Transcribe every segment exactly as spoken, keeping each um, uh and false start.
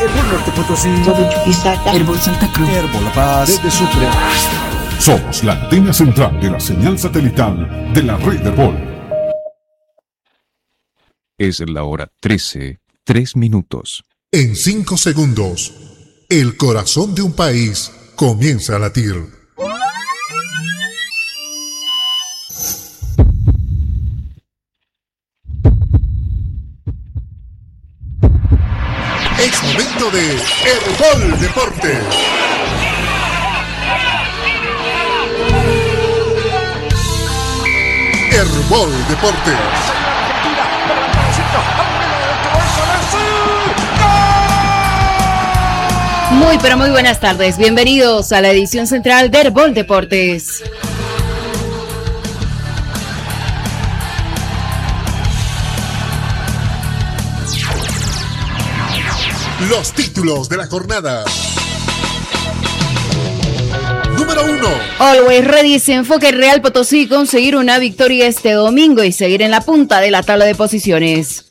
Herbol Norte Potosí, Chuquisaca, Herbol Santa Cruz, Herbol La Paz, desde Sucre. Somos la antena central de la señal satelital de la red Herbol. Es la hora trece, tres minutos. En cinco segundos, el corazón de un país comienza a latir. Es momento de Herbol Deportes. Herbol Deportes. Muy pero muy buenas tardes, bienvenidos a la edición central de Herbol Deportes. Los títulos de la jornada. Número uno. Always Ready se enfoca en Real Potosí conseguir una victoria este domingo y seguir en la punta de la tabla de posiciones.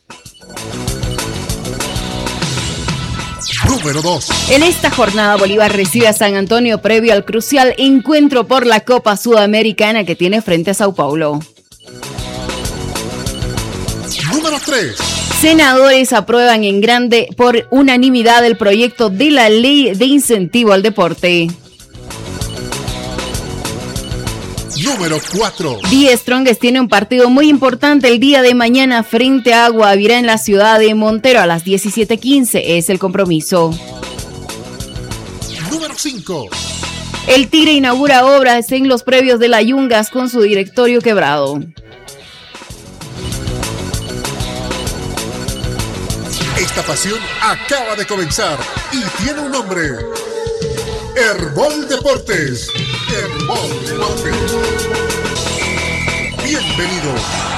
Número dos. En esta jornada Bolívar recibe a San Antonio previo al crucial encuentro por la Copa Sudamericana que tiene frente a Sao Paulo. Número tres. Senadores aprueban en grande por unanimidad el proyecto de la ley de incentivo al deporte. Número cuatro. The Strongest tiene un partido muy importante el día de mañana frente a Guavirá en la ciudad de Montero a las diecisiete quince. Es el compromiso. Número cinco. El Tigre inaugura obras en los previos de la Yungas con su directorio quebrado. Esta pasión acaba de comenzar y tiene un nombre. Herbol Deportes. Herbol Deportes. Bienvenido.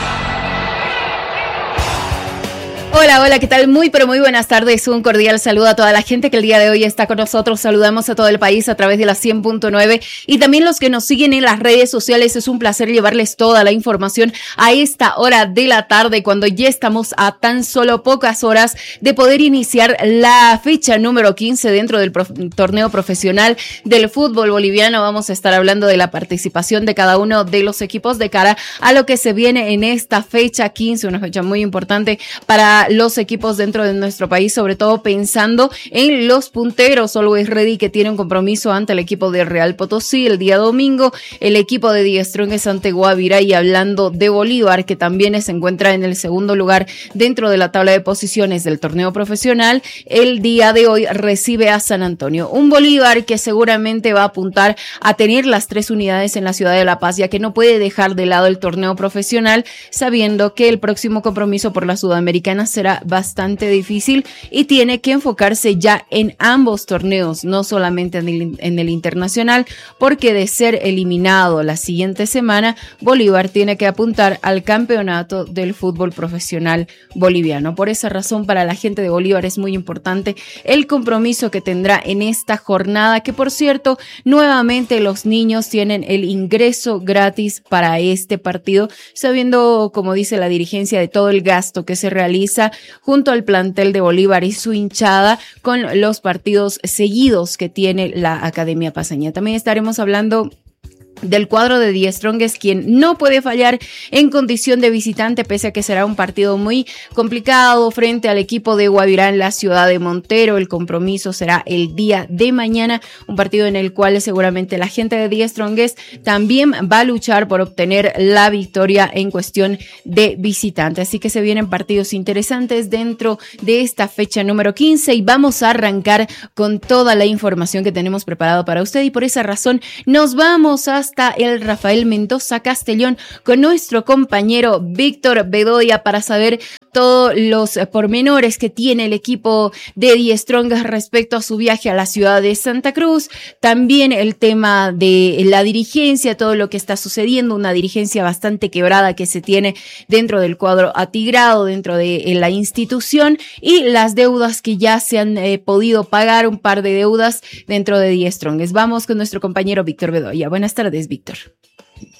Hola, hola, ¿qué tal? Muy, pero muy buenas tardes. Un cordial saludo a toda la gente que el día de hoy está con nosotros. Saludamos a todo el país a través de la cien punto nueve y también los que nos siguen en las redes sociales. Es un placer llevarles toda la información a esta hora de la tarde, cuando ya estamos a tan solo pocas horas de poder iniciar la fecha número quince dentro del prof- torneo profesional del fútbol boliviano. Vamos a estar hablando de la participación de cada uno de los equipos de cara a lo que se viene en esta fecha quince, una fecha muy importante para los equipos dentro de nuestro país, sobre todo pensando en los punteros. Always Ready, que tiene un compromiso ante el equipo de Real Potosí el día domingo, el equipo de The Strongest ante Guavirá, y hablando de Bolívar, que también se encuentra en el segundo lugar dentro de la tabla de posiciones del torneo profesional, el día de hoy recibe a San Antonio. Un Bolívar que seguramente va a apuntar a tener las tres unidades en la ciudad de La Paz, ya que no puede dejar de lado el torneo profesional, sabiendo que el próximo compromiso por la Sudamericana será bastante difícil y tiene que enfocarse ya en ambos torneos, no solamente en el, en el internacional, porque de ser eliminado la siguiente semana, Bolívar tiene que apuntar al campeonato del fútbol profesional boliviano. Por esa razón, para la gente de Bolívar es muy importante el compromiso que tendrá en esta jornada, que por cierto, nuevamente los niños tienen el ingreso gratis para este partido, sabiendo, como dice la dirigencia, de todo el gasto que se realiza junto al plantel de Bolívar y su hinchada con los partidos seguidos que tiene la Academia Paceña. También estaremos hablando del cuadro de The Strongest, quien no puede fallar en condición de visitante, pese a que será un partido muy complicado frente al equipo de Guavirá en la ciudad de Montero. El compromiso será el día de mañana, un partido en el cual seguramente la gente de The Strongest también va a luchar por obtener la victoria en cuestión de visitante. Así que se vienen partidos interesantes dentro de esta fecha número quince y vamos a arrancar con toda la información que tenemos preparado para usted, y por esa razón nos vamos a hasta el Rafael Mendoza Castellón con nuestro compañero Víctor Bedoya para saber todos los pormenores que tiene el equipo de The Strongest respecto a su viaje a la ciudad de Santa Cruz. También el tema de la dirigencia, todo lo que está sucediendo, una dirigencia bastante quebrada que se tiene dentro del cuadro atigrado, dentro de la institución, y las deudas que ya se han eh, podido pagar, un par de deudas dentro de The Strongest. Vamos con nuestro compañero Víctor Bedoya. Buenas tardes, Víctor.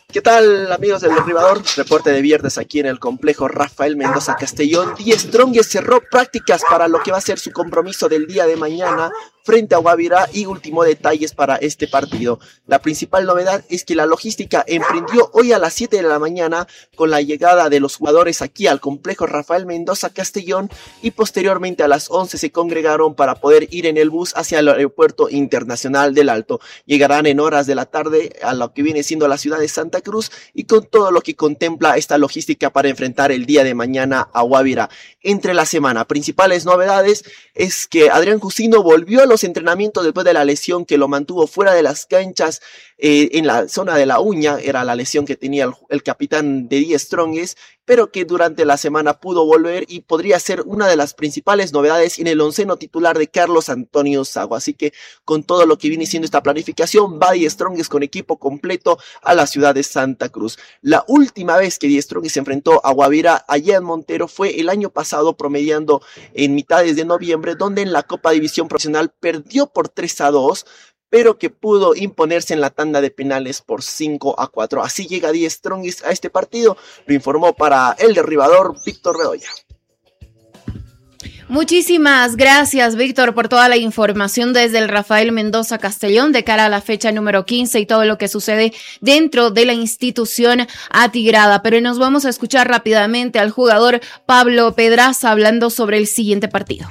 ¿Qué tal, amigos del Derribador? Reporte de viernes aquí en el complejo Rafael Mendoza Castellón. The Strongest cerró prácticas para lo que va a ser su compromiso del día de mañana frente a Guavirá y último detalles para este partido. La principal novedad es que la logística emprendió hoy a las siete de la mañana con la llegada de los jugadores aquí al complejo Rafael Mendoza Castellón y posteriormente a las once se congregaron para poder ir en el bus hacia el aeropuerto internacional del Alto. Llegarán en horas de la tarde a lo que viene siendo la ciudad de Santa Cruz y con todo lo que contempla esta logística para enfrentar el día de mañana a Guavirá. Entre la semana, principales novedades es que Adrián Jusino volvió a los entrenamientos después de la lesión que lo mantuvo fuera de las canchas eh, en la zona de la uña, era la lesión que tenía el, el capitán de The Strongest, pero que durante la semana pudo volver y podría ser una de las principales novedades en el onceno titular de Carlos Antonio Sago. Así que con todo lo que viene siendo esta planificación, va The Strongest con equipo completo a la ciudad de Santa Cruz. La última vez que The Strongest se enfrentó a Guavirá allá en Montero fue el año pasado, promediando en mitades de noviembre, donde en la Copa División Profesional perdió por tres a dos, pero que pudo imponerse en la tanda de penales por cinco a cuatro. Así llega The Strongest a este partido, lo informó para el Derribador Víctor Bedoya. Muchísimas gracias, Víctor, por toda la información desde el Rafael Mendoza Castellón de cara a la fecha número quince y todo lo que sucede dentro de la institución atigrada. Pero nos vamos a escuchar rápidamente al jugador Pablo Pedraza hablando sobre el siguiente partido.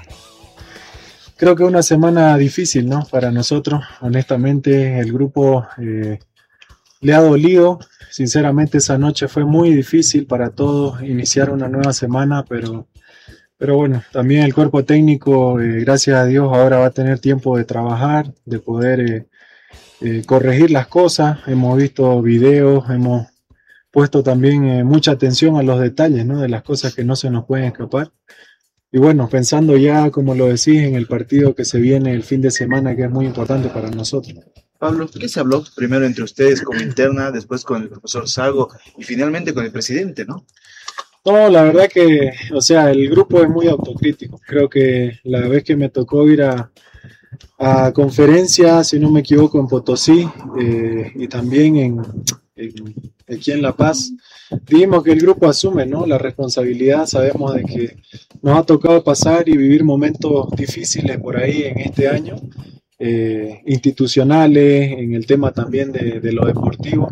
Creo que una semana difícil, ¿no? Para nosotros, honestamente, el grupo eh, le ha dolido. Sinceramente, esa noche fue muy difícil para todos iniciar una nueva semana, pero, pero bueno, también el cuerpo técnico, eh, gracias a Dios, ahora va a tener tiempo de trabajar, de poder eh, eh, corregir las cosas. Hemos visto videos, hemos puesto también eh, mucha atención a los detalles, ¿no? De las cosas que no se nos pueden escapar. Y bueno, pensando ya, como lo decís, en el partido que se viene el fin de semana, que es muy importante para nosotros. Pablo, ¿qué se habló primero entre ustedes como interna, después con el profesor Sago y finalmente con el presidente, no? No, la verdad que, o sea, el grupo es muy autocrítico. Creo que la vez que me tocó ir a, a conferencia, si no me equivoco, en Potosí eh, y también en, en, aquí en La Paz, dijimos que el grupo asume, ¿no? La responsabilidad. Sabemos de que nos ha tocado pasar y vivir momentos difíciles por ahí en este año, eh, institucionales, en el tema también de, de lo deportivo,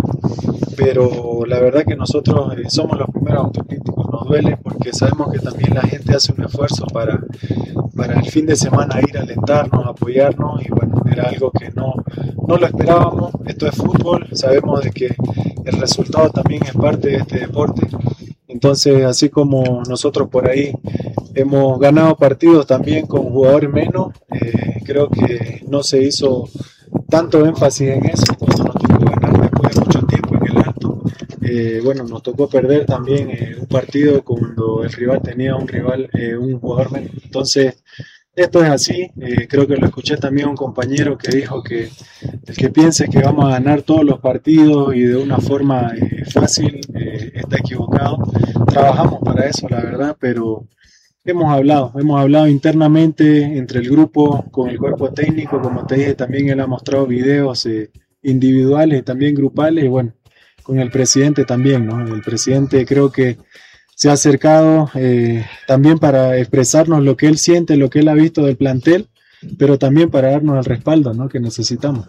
pero la verdad que nosotros eh, somos los primeros autocríticos. Nos duele porque sabemos que también la gente hace un esfuerzo para, para el fin de semana ir a alentarnos, apoyarnos, y bueno, era algo que no, no lo esperábamos. Esto es fútbol, sabemos de que el resultado también es parte de este deporte. Entonces, así como nosotros por ahí hemos ganado partidos también con jugadores menos, eh, creo que no se hizo tanto énfasis en eso cuando nos tocó ganar después de mucho tiempo en el Alto. Eh, bueno, nos tocó perder también eh, un partido cuando el rival tenía un rival, eh, un jugador menos. Entonces, esto es así. Eh, creo que lo escuché también a un compañero que dijo que el que piense que vamos a ganar todos los partidos y de una forma eh, fácil eh, está equivocado. Trabajamos para eso, la verdad, pero hemos hablado, hemos hablado internamente entre el grupo, con el cuerpo técnico, como te dije, también él ha mostrado videos eh, individuales y también grupales, y bueno, con el presidente también, ¿no? El presidente creo que se ha acercado eh, también para expresarnos lo que él siente, lo que él ha visto del plantel, pero también para darnos el respaldo, ¿no? Que necesitamos.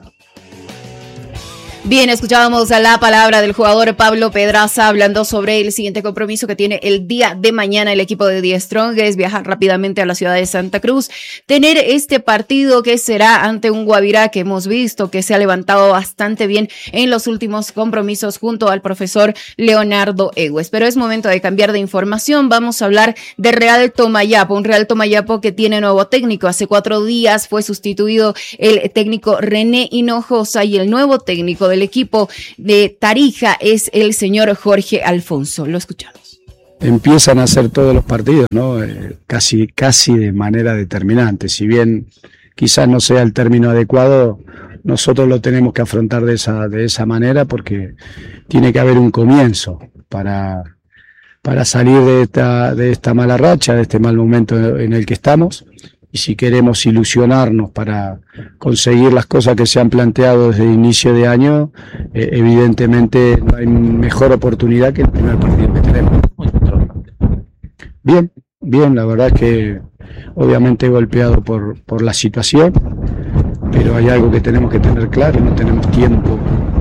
Bien, escuchábamos a la palabra del jugador Pablo Pedraza hablando sobre el siguiente compromiso que tiene el día de mañana el equipo de The Strongest, viajar rápidamente a la ciudad de Santa Cruz, tener este partido que será ante un Guavirá que hemos visto que se ha levantado bastante bien en los últimos compromisos junto al profesor Leonardo Egues. Pero es momento de cambiar de información. Vamos a hablar de Real Tomayapo, un Real Tomayapo que tiene nuevo técnico. Hace cuatro días fue sustituido el técnico René Hinojosa y el nuevo técnico del equipo de Tarija es el señor Jorge Alfonso. Lo escuchamos. Empiezan a hacer todos los partidos, ¿no? Eh, casi, casi de manera determinante. Si bien quizás no sea el término adecuado, nosotros lo tenemos que afrontar de esa, de esa manera, porque tiene que haber un comienzo para, para salir de esta, de esta mala racha, de este mal momento en el que estamos. y si queremos ilusionarnos para conseguir las cosas que se han planteado desde el inicio de año, eh, evidentemente no hay mejor oportunidad que el primer partido que tenemos. Bien, bien, la verdad es que obviamente golpeado por, por la situación, pero hay algo que tenemos que tener claro, no tenemos tiempo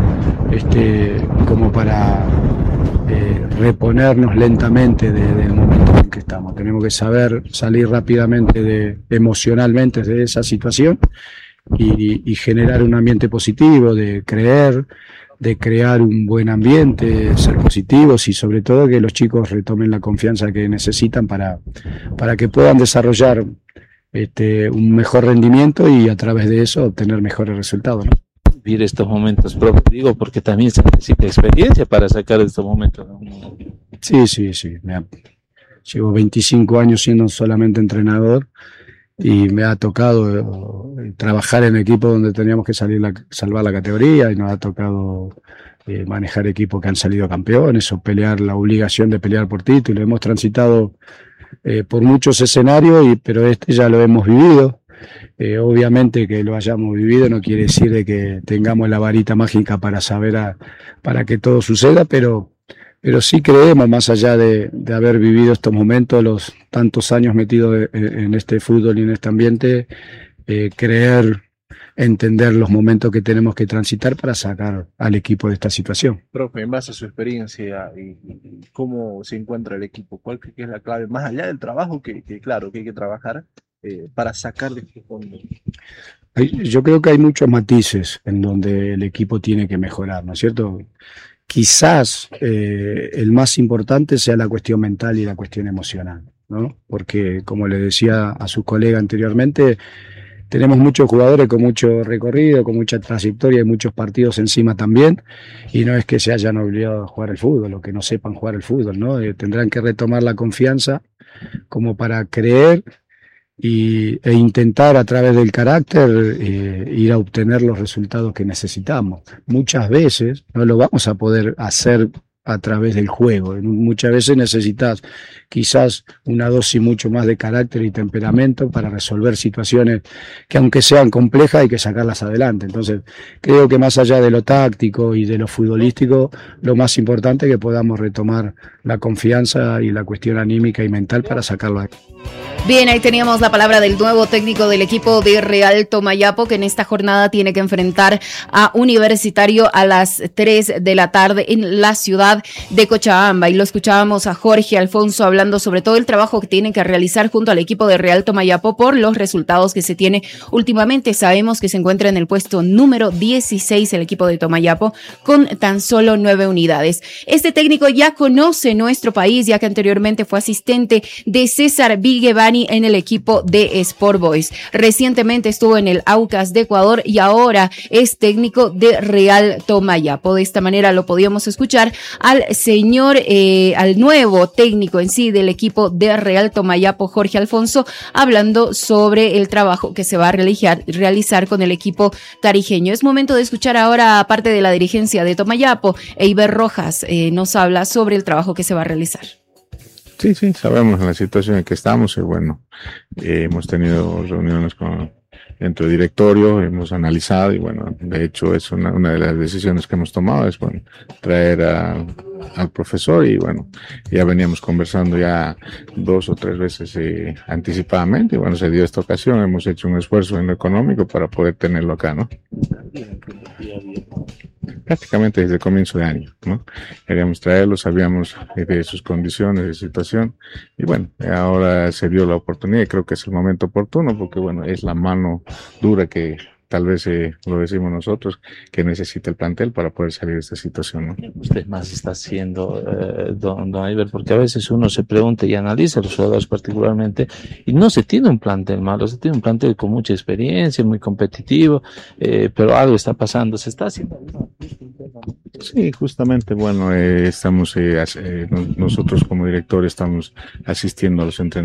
este, como para eh, reponernos lentamente de, del momento en que estamos. Tenemos que saber salir rápidamente de, emocionalmente de esa situación y, y generar un ambiente positivo, de creer, de crear un buen ambiente, ser positivos y sobre todo que los chicos retomen la confianza que necesitan para, para que puedan desarrollar este, un mejor rendimiento y a través de eso obtener mejores resultados, ¿no? Vivir estos momentos, profe, digo, porque también se necesita experiencia para sacar estos momentos, ¿no? Sí, sí, sí. Me ha, llevo veinticinco años siendo solamente entrenador y me ha tocado eh, trabajar en equipos donde teníamos que salir la, salvar la categoría y nos ha tocado eh, manejar equipos que han salido campeones o pelear la obligación de pelear por título. Hemos transitado eh, por muchos escenarios, y, pero este ya lo hemos vivido. Eh, obviamente que lo hayamos vivido no quiere decir de que tengamos la varita mágica para saber a, para que todo suceda, pero Pero sí creemos, más allá de, de haber vivido estos momentos, los tantos años metidos en, en este fútbol y en este ambiente, eh, creer, entender los momentos que tenemos que transitar para sacar al equipo de esta situación. Profe, en base a su experiencia y, y cómo se encuentra el equipo, ¿cuál cree que es la clave, más allá del trabajo que, que claro, que hay que trabajar eh, para sacar de este fondo? Yo creo que hay muchos matices en donde el equipo tiene que mejorar, ¿no es cierto? Quizás eh, el más importante sea la cuestión mental y la cuestión emocional, ¿no? Porque, como le decía a su colega anteriormente, tenemos muchos jugadores con mucho recorrido, con mucha trayectoria y muchos partidos encima también, y no es que se hayan obligado a jugar el fútbol o que no sepan jugar el fútbol, ¿no? Eh, tendrán que retomar la confianza como para creer y, e intentar a través del carácter eh, ir a obtener los resultados que necesitamos. Muchas veces no lo vamos a poder hacer a través del juego. Muchas veces necesitas quizás una dosis mucho más de carácter y temperamento para resolver situaciones que, aunque sean complejas, hay que sacarlas adelante. Entonces, creo que más allá de lo táctico y de lo futbolístico, lo más importante es que podamos retomar la confianza y la cuestión anímica y mental para sacarlo adelante. Bien, ahí teníamos la palabra del nuevo técnico del equipo de Real Tomayapo, que en esta jornada tiene que enfrentar a Universitario a las tres de la tarde en la ciudad de Cochabamba. Y lo escuchábamos a Jorge Alfonso hablando sobre todo el trabajo que tiene que realizar junto al equipo de Real Tomayapo por los resultados que se tiene últimamente. Sabemos que se encuentra en el puesto número dieciséis el equipo de Tomayapo con tan solo nueve unidades. Este técnico ya conoce nuestro país, ya que anteriormente fue asistente de César Vigevani en el equipo de Sport Boys. Recientemente estuvo en el Aucas de Ecuador y ahora es técnico de Real Tomayapo. De esta manera lo podíamos escuchar al señor, eh, al nuevo técnico en sí del equipo de Real Tomayapo, Jorge Alfonso, hablando sobre el trabajo que se va a realizar, realizar con el equipo tarijeño. Es momento de escuchar ahora, aparte de la dirigencia de Tomayapo, Eiber Rojas eh, nos habla sobre el trabajo que se va a realizar. Sí, sí, sabemos la situación en que estamos y bueno, eh, hemos tenido reuniones con dentro del directorio, hemos analizado y bueno, de hecho es una, una de las decisiones que hemos tomado, es bueno, traer a, al profesor y bueno, ya veníamos conversando ya dos o tres veces eh, anticipadamente y bueno, se dio esta ocasión, hemos hecho un esfuerzo en lo económico para poder tenerlo acá, ¿no? Prácticamente desde el comienzo de año, ¿no? Queríamos traerlo, sabíamos de sus condiciones, de situación, y bueno, ahora se dio la oportunidad y creo que es el momento oportuno porque bueno, es la mano dura que tal vez eh, lo decimos nosotros, que necesita el plantel para poder salir de esta situación, ¿no? Usted más está haciendo, eh, don, don Eiber, porque a veces uno se pregunta y analiza los jugadores particularmente y no se tiene un plantel malo, se tiene un plantel con mucha experiencia, muy competitivo, eh, pero algo está pasando, se está haciendo. Sí, justamente, bueno, eh, estamos, eh, eh, nosotros como director estamos asistiendo a los entrenamientos